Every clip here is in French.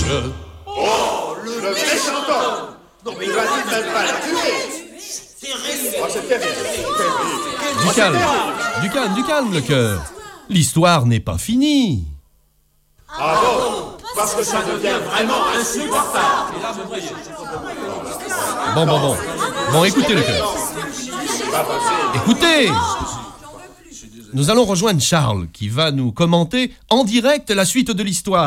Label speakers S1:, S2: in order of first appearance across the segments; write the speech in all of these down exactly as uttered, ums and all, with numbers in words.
S1: Je...
S2: Oh, le, le méchant homme! Non, mais il va même pas la tuer! Oh, c'est terrible!
S1: Du calme, du calme, du calme, le cœur. L'histoire n'est pas finie.
S2: Ah bon? Parce que ça devient vraiment insupportable!
S1: Bon, bon, bon. Bon, écoutez, le cœur. Écoutez! Nous allons rejoindre Charles, qui va nous commenter en direct la suite de l'histoire.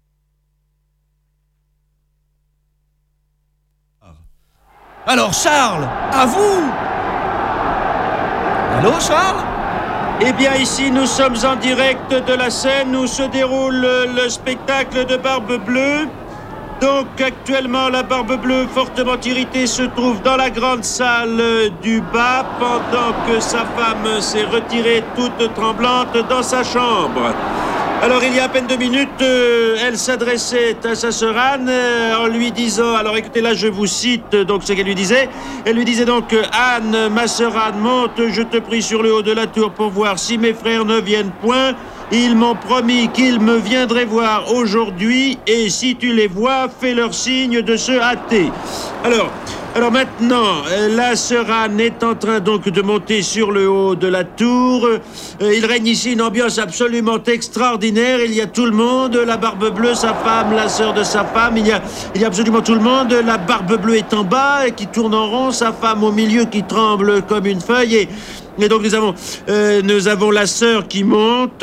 S1: Alors, Charles, à vous! Allô, Charles?
S3: Eh bien, ici, nous sommes en direct de la scène où se déroule le spectacle de Barbe Bleue. Donc, actuellement, la Barbe Bleue, fortement irritée, se trouve dans la grande salle du bas pendant que sa femme s'est retirée toute tremblante dans sa chambre. Alors, il y a à peine deux minutes, euh, elle s'adressait à sa sœur Anne euh, en lui disant... Alors, écoutez, là, je vous cite donc ce qu'elle lui disait. Elle lui disait donc euh, « Anne, ma sœur Anne, monte, je te prie sur le haut de la tour pour voir si mes frères ne viennent point. Ils m'ont promis qu'ils me viendraient voir aujourd'hui, et si tu les vois, fais leur signe de se hâter. » Alors... Alors maintenant, la sœur Anne est en train donc de monter sur le haut de la tour. Il règne ici une ambiance absolument extraordinaire. Il y a tout le monde, la Barbe Bleue, sa femme, la sœur de sa femme. Il y a, il y a absolument tout le monde. La Barbe Bleue est en bas et qui tourne en rond. Sa femme au milieu qui tremble comme une feuille. Et, et donc nous avons, euh, nous avons la sœur qui monte.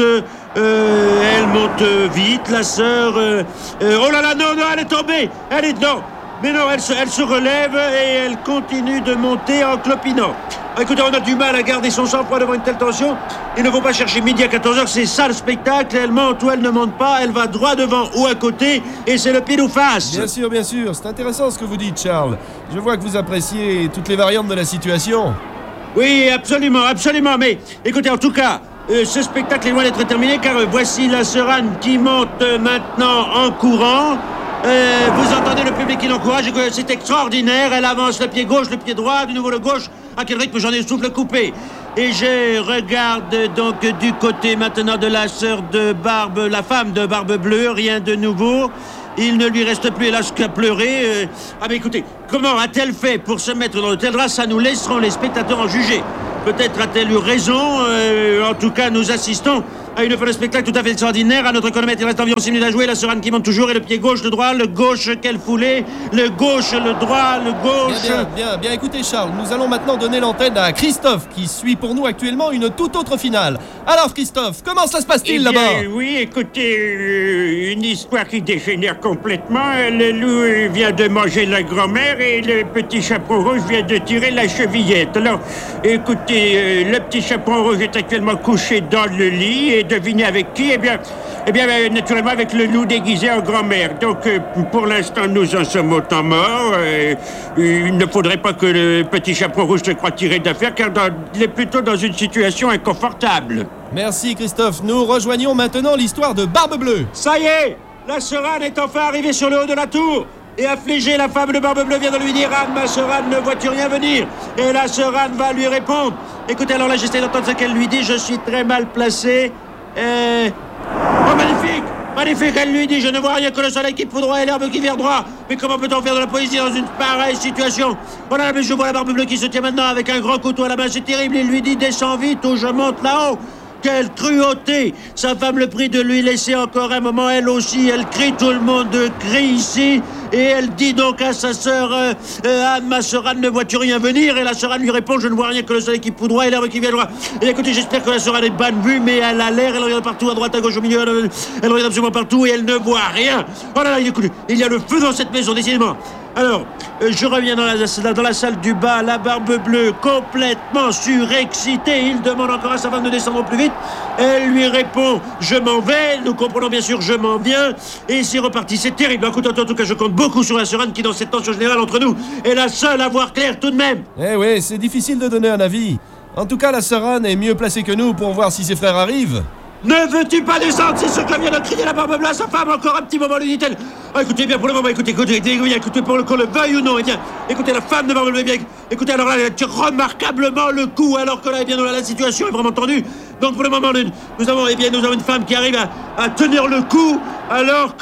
S3: Euh, elle monte vite, la sœur. Euh, euh, oh là là, non, non, elle est tombée. Elle est non. Mais non, elle se, elle se relève et elle continue de monter en clopinant. Écoutez, on a du mal à garder son sang-froid devant une telle tension. Il ne faut pas chercher midi à quatorze heures, c'est ça le spectacle. Elle monte ou elle ne monte pas, elle va droit devant ou à côté, et c'est le pile ou face.
S1: Bien sûr, bien sûr, c'est intéressant ce que vous dites, Charles. Je vois que vous appréciez toutes les variantes de la situation.
S3: Oui, absolument, absolument, mais écoutez, en tout cas... Euh, ce spectacle est loin d'être terminé, car euh, voici la sœur Anne qui monte euh, maintenant en courant. Euh, vous entendez le public qui l'encourage, c'est extraordinaire. Elle avance le pied gauche, le pied droit, de nouveau le gauche. À quel rythme, j'en ai le souffle coupé. Et je regarde donc du côté maintenant de la sœur de Barbe, la femme de Barbe Bleue, rien de nouveau. Il ne lui reste plus, hélas, qu'à pleurer. Euh... Ah mais écoutez, comment a-t-elle fait pour se mettre dans de telles races? Ça nous laisserons les spectateurs en juger. Peut-être a-t-elle eu raison. Euh, en tout cas, nous assistons à une fin de spectacle tout à fait extraordinaire. À notre chronomètre, il reste environ six minutes à jouer. La sœur Anne qui monte toujours, et le pied gauche, le droit, le gauche, quelle foulée. Le gauche, le droit, le gauche.
S1: Bien, bien, bien, bien. Écoutez, Charles, nous allons maintenant donner l'antenne à Christophe, qui suit pour nous actuellement une toute autre finale. Alors, Christophe, comment ça se passe-t-il
S4: eh
S1: là-bas?
S4: Oui, écoutez, euh, une histoire qui dégénère complètement. Le loup vient de manger la grand-mère et le petit chaperon rouge vient de tirer la chevillette. Alors, écoutez, euh, le petit chaperon rouge est actuellement couché dans le lit, et devinez avec qui? Eh bien, eh bien euh, naturellement avec le loup déguisé en grand-mère. Donc, euh, pour l'instant, nous en sommes au temps mort. Euh, il ne faudrait pas que le petit chaperon rouge se croie tiré d'affaire, car dans, il est plutôt dans une situation inconfortable.
S1: Merci, Christophe. Nous rejoignons maintenant l'histoire de Barbe Bleue.
S3: Ça y est, la sœur Anne est enfin arrivée sur le haut de la tour. Et affligée, la femme de Barbe Bleue vient de lui dire « Anne, ma sœur Anne, ne vois-tu rien venir ?» Et la sœur Anne va lui répondre. Écoutez, alors là, j'essaie d'entendre ce qu'elle lui dit. Je suis très mal placé. Euh... Oh, magnifique! Magnifique, elle lui dit « Je ne vois rien que le soleil qui poudroie et l'herbe qui vire droit. » Mais comment peut-on faire de la poésie dans une pareille situation? Voilà, mais je vois la Barbe Bleue qui se tient maintenant avec un grand couteau à la main. C'est terrible. Il lui dit « Descends vite ou je monte là-haut. » Quelle cruauté! Sa femme le prie de lui laisser encore un moment, elle aussi, elle crie, tout le monde crie ici, et elle dit donc à sa sœur euh, euh, Anne, ma sœur Anne, ne vois-tu rien venir? Et la sœur Anne lui répond, je ne vois rien que le soleil qui poudroie et l'herbe qui vient droit. Et écoutez, j'espère que la sœur Anne est bonne vue, mais elle a l'air, elle regarde partout, à droite, à gauche, au milieu, elle, elle regarde absolument partout et elle ne voit rien. Oh là là, écoutez, il y a le feu dans cette maison, décidément. Alors, euh, je reviens dans la, dans la salle du bas, la Barbe Bleue complètement surexcitée. Il demande encore à sa femme de descendre au plus vite. Elle lui répond, je m'en vais. Nous comprenons bien sûr, je m'en viens. Et c'est reparti, c'est terrible. Écoute, en tout cas, je compte beaucoup sur la sœur Anne qui, dans cette tension générale entre nous, est la seule à voir clair tout de même.
S1: Eh oui, c'est difficile de donner un avis. En tout cas, la sœur Anne est mieux placée que nous pour voir si ses frères arrivent.
S3: Ne veux-tu pas descendre? C'est ce que vient de crier la Barbe Bleue à sa femme. Encore un petit moment, lui dit-elle. Ah, écoutez bien, pour le moment, écoutez, écoutez, écoutez, écoutez pour le qu'on le veuille ou non, eh bien, écoutez, la femme de Barbe Bleue, eh bien, écoutez, alors là, elle tire remarquablement le coup, alors que là, eh bien, la, la situation est vraiment tendue. Donc, pour le moment, nous, nous avons, eh bien, nous avons une femme qui arrive à, à tenir le coup, alors que,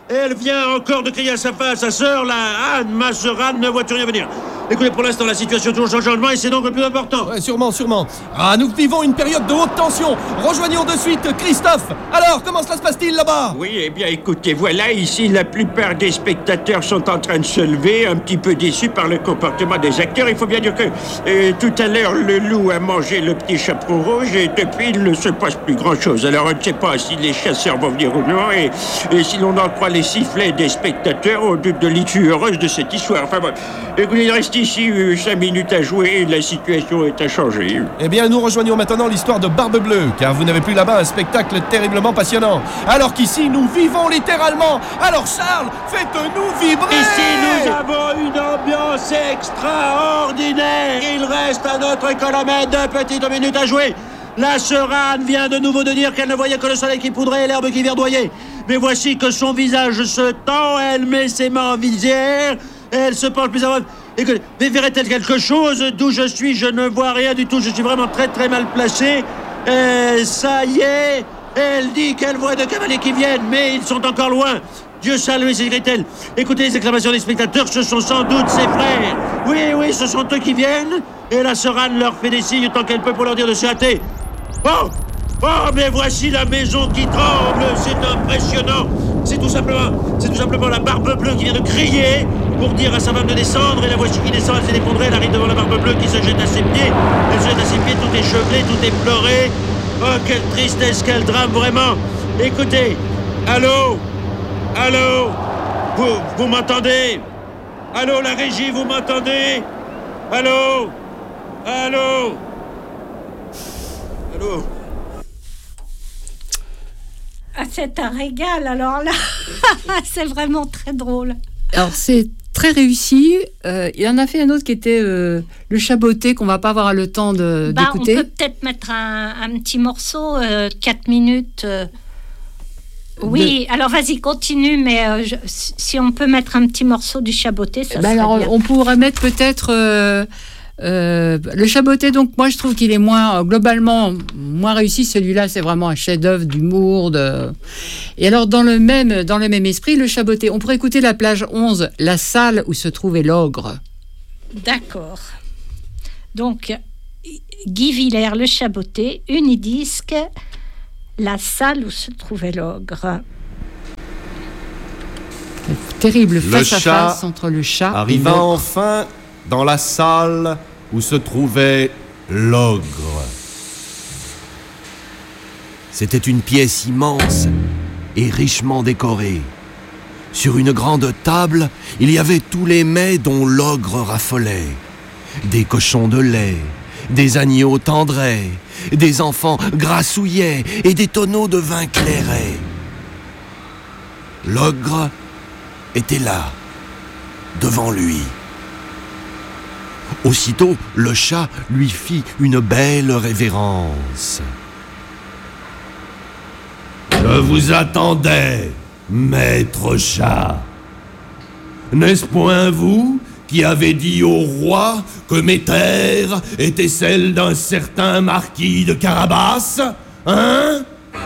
S3: Elle vient encore de crier à sa face, sa sœur, la Anne, ma sœur Anne, ne vois-tu rien venir? Écoutez, pour l'instant, la situation est toujours en changement et c'est donc le plus important.
S1: Ouais, sûrement, sûrement. Ah, nous vivons une période de haute tension. Rejoignons de suite Christophe. Alors, comment cela se passe-t-il là-bas?
S4: Oui, eh bien, écoutez, voilà, ici, la plupart des spectateurs sont en train de se lever, un petit peu déçus par le comportement des acteurs. Il faut bien dire que euh, tout à l'heure, le loup a mangé le petit chaperon rouge et depuis, il ne se passe plus grand-chose. Alors, on ne sait pas si les chasseurs vont venir ou non et, et si l'on en croit les sifflets des spectateurs, on doute de l'issue heureuse de cette histoire. Enfin, bon, écoutez, il reste ici euh, cinq minutes à jouer et la situation est à changer.
S1: Eh bien, nous rejoignons maintenant l'histoire de Barbe Bleue, car vous n'avez plus là-bas un spectacle terriblement passionnant. Alors qu'ici, nous vivons littéralement. Alors Charles, faites-nous vibrer.
S3: Ici, nous avons une ambiance extraordinaire. Il reste à notre colomètre deux petites minutes à jouer. La sœur Anne vient de nouveau de dire qu'elle ne voyait que le soleil qui poudrait et l'herbe qui verdoyait. Mais voici que son visage se tend, elle met ses mains en visière, elle se penche plus avant. Écoutez, verrait-elle quelque chose? D'où je suis, je ne vois rien du tout, je suis vraiment très très mal placé. Et ça y est, elle dit qu'elle voit deux cavaliers qui viennent, mais ils sont encore loin. Dieu salue, s'écrie-t-elle. Écoutez les exclamations des spectateurs, ce sont sans doute ses frères. Oui, oui, ce sont eux qui viennent. Et la sœur Anne leur fait des signes tant qu'elle peut pour leur dire de se hâter. Oh! Oh, mais voici la maison qui tremble, c'est impressionnant. C'est tout simplement, c'est tout simplement la Barbe Bleue qui vient de crier pour dire à sa femme de descendre, et la voici qui descend, elle s'est effondrée, elle arrive devant la Barbe Bleue qui se jette à ses pieds. Elle se jette à ses pieds, tout est chevelé, tout est pleuré. Oh, quelle tristesse, quel drame, vraiment. Écoutez, allô? Allô? Vous, vous m'entendez? Allô, la régie, vous m'entendez? Allô? Allô? Allô?
S5: Ah, c'est un régal, alors là, c'est vraiment très drôle.
S6: Alors, c'est très réussi. Euh, il y en a fait un autre qui était euh, le chaboté, qu'on va pas avoir le temps de,
S5: bah,
S6: d'écouter.
S5: On peut peut-être mettre un, un petit morceau, euh, quatre minutes. Euh... Oui, de... alors vas-y, continue, mais euh, je, si on peut mettre un petit morceau du chaboté, ça
S6: bah
S5: serait
S6: alors,
S5: bien.
S6: On pourrait mettre peut-être... Euh, Euh, le chaboté, donc moi je trouve qu'il est moins, globalement moins réussi. Celui-là, c'est vraiment un chef-d'œuvre d'humour. De... Et alors dans le même dans le même esprit, le chaboté, on pourrait écouter la plage onze, la salle où se trouvait l'ogre.
S5: D'accord. Donc Guy Villers, le chaboté, Unidisque, la salle où se trouvait l'ogre.
S6: Terrible face
S1: le
S6: à
S1: chat
S6: face entre le chat.
S1: Arriva enfin dans la salle où se trouvait l'ogre.
S7: C'était une pièce immense et richement décorée. Sur une grande table, il y avait tous les mets dont l'ogre raffolait. Des cochons de lait, des agneaux tendrets, des enfants grassouillets et des tonneaux de vin clairet. L'ogre était là, devant lui. Aussitôt, le chat lui fit une belle révérence.
S1: « Je vous attendais, maître chat. N'est-ce point vous qui avez dit au roi que mes terres étaient celles d'un certain marquis de Carabas, hein ?»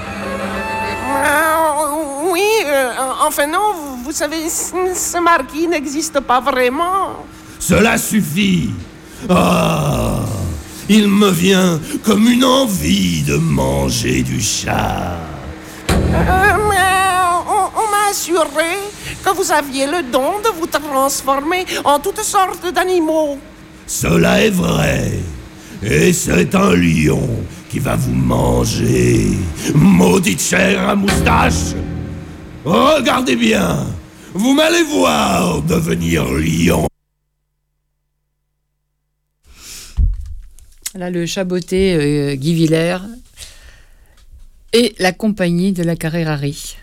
S8: euh, Oui, euh, enfin non, vous, vous savez, ce marquis n'existe pas vraiment.
S1: Cela suffit. Ah, il me vient comme une envie de manger du chat.
S8: Euh, mais on, on m'a assuré que vous aviez le don de vous transformer en toutes sortes d'animaux.
S1: Cela est vrai. Et c'est un lion qui va vous manger. Maudite chair à moustache. Regardez bien. Vous m'allez voir devenir lion.
S6: Là, le chaboté, euh, Guy Villers et la compagnie de la Carrérari.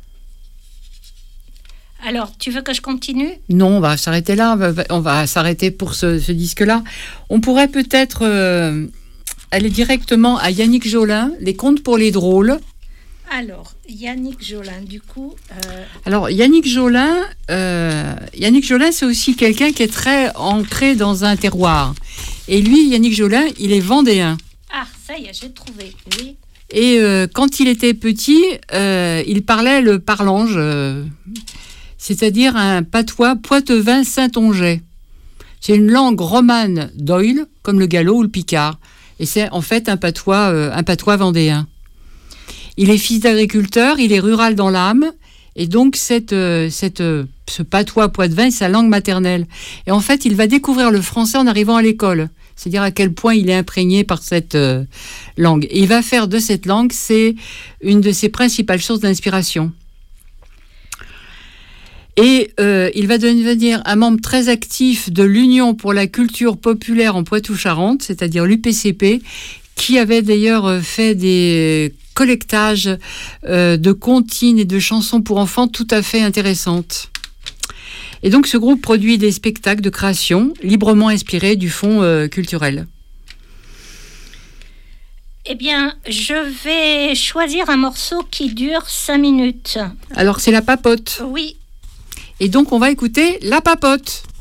S5: Alors, tu veux que je continue?
S6: Non, on va s'arrêter là. On va, on va s'arrêter pour ce, ce disque-là. On pourrait peut-être euh, aller directement à Yannick Jolin, Les Contes pour les drôles.
S5: Alors, Yannick Jolin, du coup... Euh...
S6: Alors, Yannick Jolin, euh, Yannick Jolin, c'est aussi quelqu'un qui est très ancré dans un terroir. Et lui, Yannick Jolin, il est vendéen.
S5: Ah, ça y est, j'ai trouvé, oui.
S6: Et euh, quand il était petit, euh, il parlait le parlange, euh, c'est-à-dire un patois poitevin-saintongeais. C'est une langue romane d'Oil, comme le gallo ou le picard. Et c'est en fait un patois, euh, un patois vendéen. Il est fils d'agriculteur, il est rural dans l'âme, et donc cette, euh, cette, euh, ce patois poitevin est sa langue maternelle. Et en fait, il va découvrir le français en arrivant à l'école, c'est-à-dire à quel point il est imprégné par cette euh, langue. Et il va faire de cette langue, c'est une de ses principales sources d'inspiration. Et euh, il va devenir un membre très actif de l'Union pour la culture populaire en Poitou-Charentes, c'est-à-dire l'U P C P, qui avait d'ailleurs fait des collectages euh, de comptines et de chansons pour enfants tout à fait intéressantes. Et donc ce groupe produit des spectacles de création librement inspirés du fonds euh, culturel.
S5: Eh bien, je vais choisir un morceau qui dure cinq minutes.
S6: Alors c'est La Papote.
S5: Oui.
S6: Et donc on va écouter La Papote.